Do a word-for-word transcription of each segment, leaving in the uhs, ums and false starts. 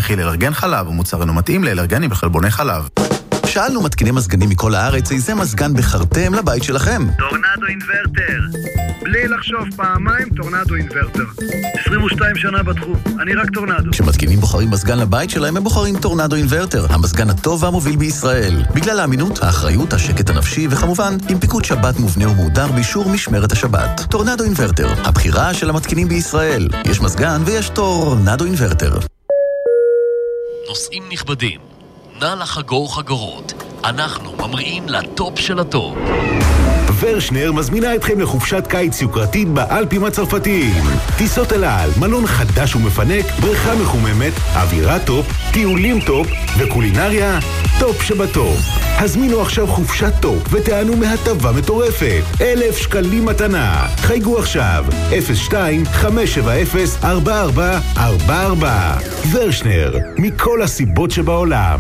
מכיל אלרגן חלב ומוצר אינו מתאים לאלרגנים וחלבוני חלב. שאלנו מתקיני מזגנים מכל הארץ, איזה מזגן בחרתם לבית שלכם? טורנדו אינברטר. בלי לחשוב פעמיים, טורנדו אינברטר. עשרים ושתיים שנה בתחום, אני רק טורנדו. כשמתקינים בוחרים מזגן לבית שלהם, הם בוחרים טורנדו אינברטר, המזגן הטוב והמוביל בישראל. בגלל האמינות, האחריות, השקט הנפשי, וכמובן, עם פיקוד שבת מובנה ומהודר באישור משמרת השבת. טורנדו אינברטר, הבחירה של המתקינים בישראל. יש מזגן ויש טורנדו אינברטר. נוסעים נכבדים, נא לחגור חגורות. אנחנו ממריאים לטופ של הטופ. ורשנר מזמינה אתכם לחופשת קיץ יוקרתית באלפים הצרפתיים. טיסות אל על, מלון חדש ומפנק, בריכה מחוממת, אווירה טופ, טיולים טופ וקולינריה טופ שבטופ. הזמינו עכשיו חופשת טופ ותענו מהטבה מטורפת. אלף שקלים מתנה. חייגו עכשיו אפס שתיים חמש שבע אפס ארבע ארבע ארבע ארבע. ורשנר, מכל הסיבות שבעולם.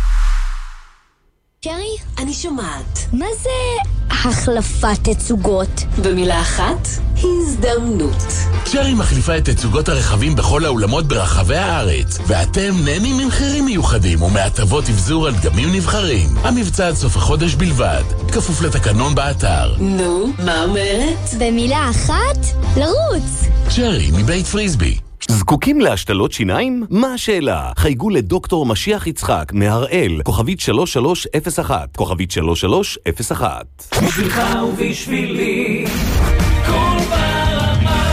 שרי, אני שומעת. מה זה החלפת תצוגות? במילה אחת, הזדמנות. שרי מחליפה את תצוגות הרכבים בכל האולמות ברחבי הארץ, ואתם נהנים ממחירים מיוחדים ומהטבות אבזור על דגמים נבחרים. המבצע עד סוף החודש בלבד, כפוף לתקנון באתר. נו, מה אומרת? במילה אחת, לרוץ. שרי מבית פריסבי. זקוקים להשתלות שיניים? מה השאלה? חייגו לדוקטור משיח יצחק מהראל, כוכבית שלוש שלוש אפס אחת, כוכבית שלוש שלוש אפס אחת. בשבילך ובשבילי, כל ברמה.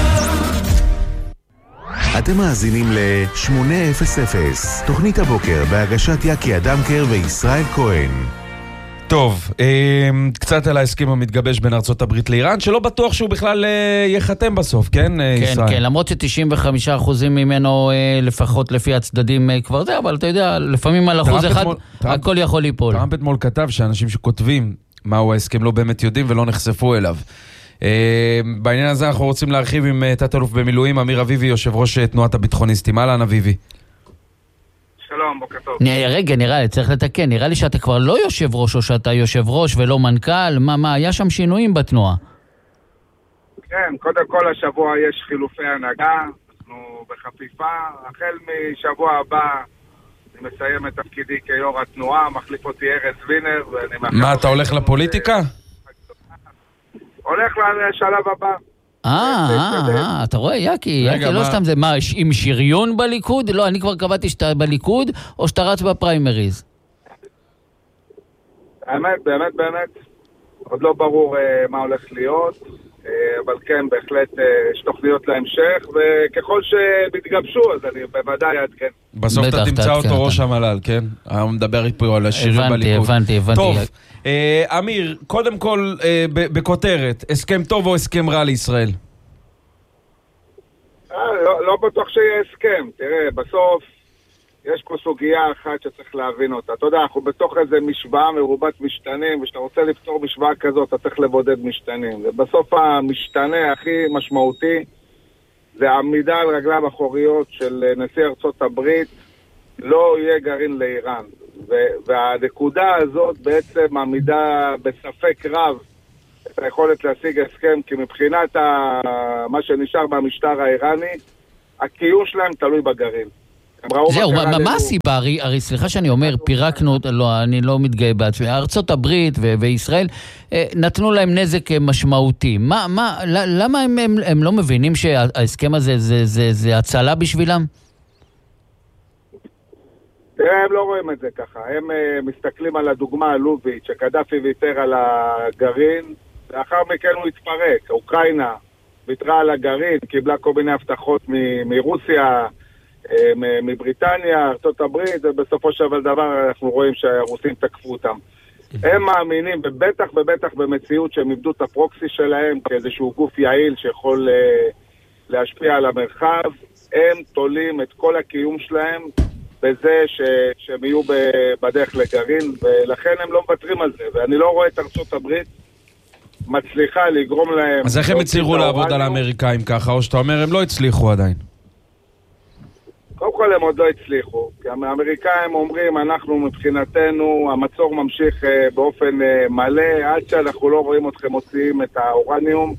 אתם מאזינים ל-שמונה אפס אפס, תוכנית הבוקר בהגשת יקי אדמקר וישראל כהן. טוב, קצת על ההסכם המתגבש בין ארצות הברית לאיראן, שלא בטוח שהוא בכלל יחתם בסוף, כן, ישראל? כן, כן, למרות ש-תשעים וחמישה אחוזים ממנו, לפחות לפי הצדדים כבר זה, אבל אתה יודע, לפעמים על אחוז אחד, הכל יכול ליפול. טראמפ אתמול כתב שאנשים שכותבים מהו ההסכם לא באמת יודעים ולא נחשפו אליו. בעניין הזה אנחנו רוצים להרחיב עם תת-אלוף במילואים, אמיר אביבי, יושב ראש תנועת הביטחוניסטים. אהלן אביבי. שלום, בוקר טוב. רגע, נראה לי, צריך לתקן, נראה לי שאתה כבר לא יושב ראש או שאתה יושב ראש ולא מנכ"ל, מה, מה, היה שם שינויים בתנועה? כן, קודם כל השבוע יש חילופי הנהגה, אנחנו בחפיפה, החל משבוע הבא אני מסיים את תפקידי כיו"ר התנועה, מחליף אותי ארז וינר, ואני... מה, אתה הולך לפוליטיקה? הולך לשלב הבא. אה, אה, אתה רואה, יקי, יקי לא סתם זה, מה, עם שריון בליכוד? לא, אני כבר קבעתי שאתה בליכוד, או שאתה רץ בפריימריז? האמת, באמת, באמת, עוד לא ברור מה הולך להיות, אבל כן, בהחלט יש תוכניות להמשך, וככל שמתגבשו, אז אני בוודאי עד כן. בסוף אתה תמצא אותו ראש המל"ל, כן? הוא מדבר פה על השריון בליכוד. הבנתי, הבנתי. טוב, אמיר, קודם כל, בכותרת, הסכם טוב או הסכם רע לישראל? לא בטוח שיהיה הסכם. תראה, בסוף יש פה סוגיה אחת שצריך להבין אותה. אתה יודע, אנחנו בתוך איזה משוואה מרובת משתנים, ושאתה רוצה לפתור משוואה כזאת, אתה צריך לבודד משתנים. ובסוף המשתנה הכי משמעותי זה העמידה על רגליו האחוריות של נשיא ארצות הברית, לא יהיה גרעין לאיראן. והנקודה הזאת בעצם עמידה בספק רב את היכולת להשיג הסכם, כי מבחינת מה שנשאר מהמשטר האיראני, הקיום שלהם תלוי בגרעין. זהו, מה הסיבה? הרי סליחה שאני אומר, פירקנו, לא, אני לא מתגאה בעצמי, ארצות הברית וישראל נתנו להם נזק משמעותי. למה הם לא מבינים שההסכם הזה זה הצלה בשבילם? הם לא רואים את זה ככה, הם מסתכלים על הדוגמה הלובית, שקדאפי ויתר על הגרעין, לאחר מכן הוא התפרק, אוקראינה ויתרה על הגרעין, קיבלה כל מיני הבטחות מרוסיה, מבריטניה, ארצות הברית, ובסופו של דבר אנחנו רואים שהרוסים תקפו אותם. הם מאמינים, ובטח ובטח במציאות שהם איבדו את הפרוקסי שלהם, כאיזשהו גוף יעיל שיכול להשפיע על המרחב, הם תולים את כל הקיום שלהם, בזה ש... שהם יהיו בדרך לגרעין, ולכן הם לא מוותרים על זה, ואני לא רואה את ארצות הברית מצליחה לגרום להם... אז איך הם הצליחו לעבוד על האמריקאים ככה, או שאתה אומר הם לא הצליחו עדיין? קודם כל הם עוד לא הצליחו, כי האמריקאים אומרים, אנחנו מבחינתנו, המצור ממשיך באופן מלא, עד שאנחנו לא רואים אתכם מוציאים את האורניום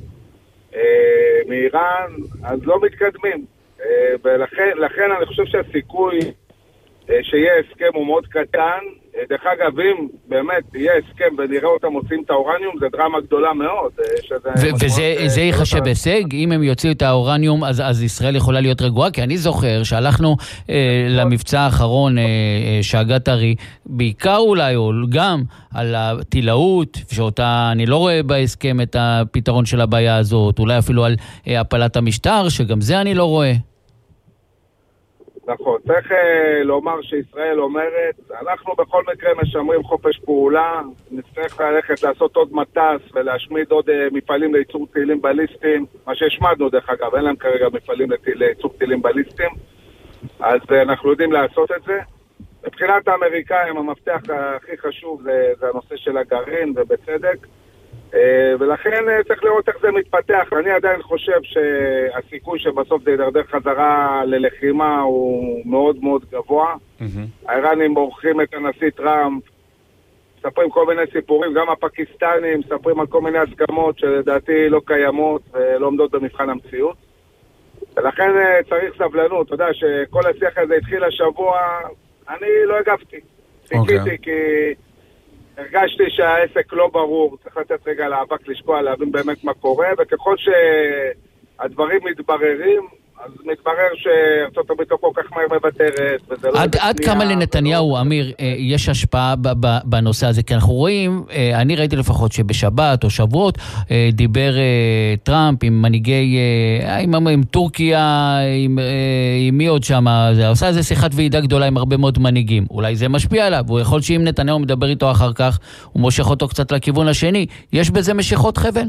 מאיראן, אז לא מתקדמים. ולכן לכן אני חושב שהסיכוי שיהיה הסכם הוא מאוד קטן. דרך אגב, אם באמת יהיה הסכם ונראה אותם מוצאים את האורניום, זה דרמה גדולה מאוד. וזה ייחשב הישג? אם הם יוציאו את האורניום, אז ישראל יכולה להיות רגועה? כי אני זוכר שהלכנו למבצע האחרון שהגת הרי, בעיקר אולי, או גם על התילאות, שאותה אני לא רואה בהסכם את הפתרון של הבעיה הזאת, אולי אפילו על הפלת המשטר, שגם זה אני לא רואה. נכון, צריך uh, לומר שישראל אומרת, אנחנו בכל מקרה משמרים חופש פעולה, נצטרך ללכת לעשות עוד מטס ולהשמיד עוד uh, מפעלים לייצור טילים בליסטיים, מה שהשמדנו דרך אגב, אין להם כרגע מפעלים לייצור טילים בליסטיים, אז uh, אנחנו יודעים לעשות את זה. מבחינת האמריקאים המפתח הכי חשוב זה, זה הנושא של הגרעין, ובצדק, uh, ולכן uh, צריך לראות איך זה מתפתח. אני עדיין חושב שהסיכוי שבסוף זה ידרדר חזרה ללחימה הוא מאוד מאוד גבוה. Mm-hmm. האיראנים מורחים את הנשיא טראמפ, מספרים כל מיני סיפורים, גם הפקיסטנים מספרים על כל מיני הסכמות שלדעתי לא קיימות ולא עומדות במבחן המציאות. ולכן uh, צריך סבלנות. אתה יודע שכל השיח הזה התחיל השבוע, אני לא הגבתי. חיכיתי okay. כי הרגשתי שהעסק לא ברור, צריך לתת רגע לאבק לשקוע, להבין באמת מה קורה, וככל שהדברים מתבררים, אז מתברר שארצות הברית לא כל כך מהר מבטרת, וזה לא... עד, עד כמה לנתניהו, אמיר, יש השפעה בנושא הזה? כי אנחנו רואים, אני ראיתי לפחות שבשבת או שבועות, דיבר טראמפ עם מנהיגי, עם, עם טורקיה, עם, עם מי עוד שם, זה עושה איזו שיחת ועידה גדולה עם הרבה מאוד מנהיגים. אולי זה משפיע עליו, הוא יכול שאם נתניהו מדבר איתו אחר כך, הוא מושך אותו קצת לכיוון השני. יש בזה משיכות חבל?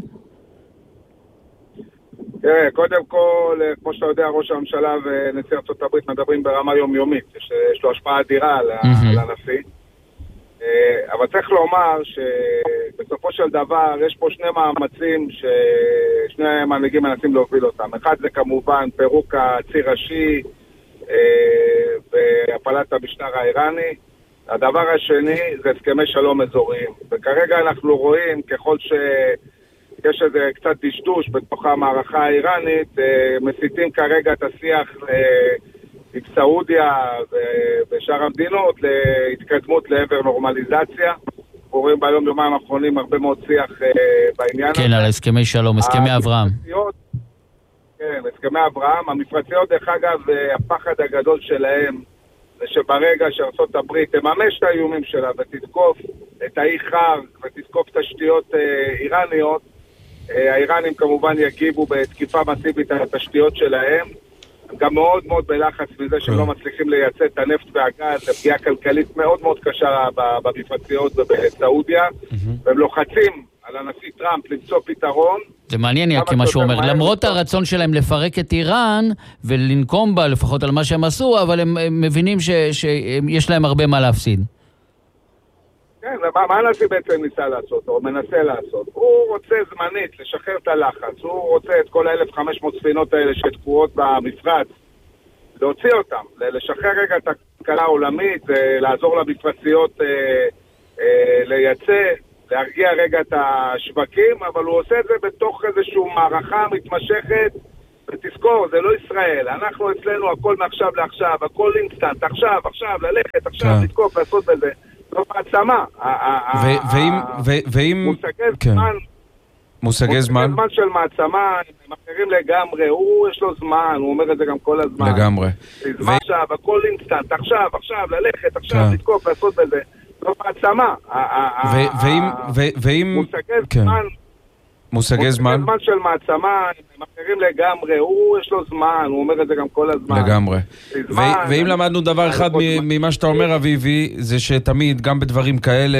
תראה, קודם כל, כמו שאתה יודע, ראש הממשלה ונשיא ארצות הברית מדברים ברמה יומיומית, יש, יש לו השפעה אדירה על, mm-hmm. על הנשיא. אבל צריך לומר שבסופו של דבר יש פה שני מאמצים ששני מנהיגים מנסים להוביל אותם. אחד זה כמובן פירוק הציר השיעי והפלת המשטר האיראני. הדבר השני זה הסכמי שלום אזוריים. וכרגע אנחנו רואים ככל ש... יש איזה קצת דשדוש בתוך המערכה האיראנית, מסיתים כרגע את השיח עם סעודיה ושאר המדינות להתקדמות לעבר נורמליזציה. רואים ביום יומיים האחרונים הרבה מאוד שיח בעניין הזה. כן, על הסכמי שלום, הסכמי אברהם. כן, הסכמי אברהם. המפרציות, דרך אגב, הפחד הגדול שלהם זה שברגע שארצות הברית תממש את האיומים שלה ותתקוף את האי חר ותתקוף תשתיות איראניות, האיראנים כמובן יגיבו בתקיפה מסיבית על התשתיות שלהם. הם גם מאוד מאוד בלחץ מזה שהם לא מצליחים לייצא את הנפט והגז, לפגיעה כלכלית מאוד מאוד קשה במפרציות ובסעודיה, והם לוחצים על הנשיא טראמפ למצוא פתרון. זה מעניין יקי מה שהוא אומר, למרות הרצון שלהם לפרק את איראן ולנקום בה לפחות על מה שהם עשו, אבל הם מבינים שיש להם הרבה מה להפסיד. כן, מה, מה הנשיא בעצם ניסה לעשות, או מנסה לעשות? הוא רוצה זמנית לשחרר את הלחץ, הוא רוצה את כל ה-אלף וחמש מאות ספינות האלה שתקועות במפרץ, להוציא אותם, לשחרר רגע את הכלכלה העולמית, לעזור למפרציות אה, אה, לייצא, להרגיע רגע את השווקים, אבל הוא עושה את זה בתוך איזושהי מערכה מתמשכת, ותזכור, זה לא ישראל, אנחנו אצלנו הכל מעכשיו לעכשיו, הכל אינסטנט, עכשיו, עכשיו, ללכת, עכשיו, לתקוף, לעשות בזה. זאת מעצמה. ואם... מושגי זמן... מושגי זמן? זמן של מעצמה, הם אחרים לגמרי, הוא יש לו זמן, הוא אומר את זה גם כל הזמן. לגמרי. זמן עכשיו, הכל אינסטנט, עכשיו, עכשיו, ללכת, עכשיו, לתקוף, לעשות בזה. זאת מעצמה. ואם... מושגי זמן... מושגי זמן? זמן של מעצמה, הם אחרים לגמרי, הוא יש לו זמן, הוא אומר את זה גם כל הזמן. לגמרי. ואם למדנו דבר אחד ממה שאתה אומר, אביבי, זה שתמיד, גם בדברים כאלה,